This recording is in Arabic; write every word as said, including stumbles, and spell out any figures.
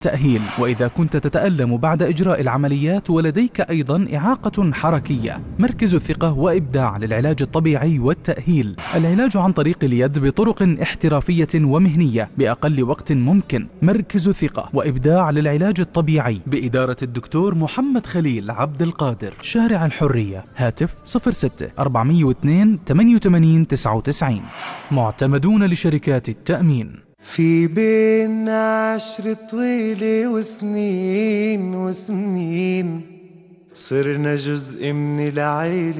تأهيل. وإذا كنت تتألم بعد إجراء العمليات ولديك أيضا إعاقة حركية، مركز الثقة وإبداع للعلاج الطبيعي والتأهيل. العلاج عن طريق اليد بطرق احترافية ومهنية بأقل وقت ممكن. مركز الثقة وإبداع للعلاج الطبيعي بإدارة الدكتور محمد خليل عبد القادر، شارع الحرية، هاتف صفر ستة أربعمئة واثنين ثمانية وثمانين تسعة وتسعين. معتمدون لشركات التأمين. في بينا عشرة طويلة وسنين وسنين، صرنا جزء من العيلة.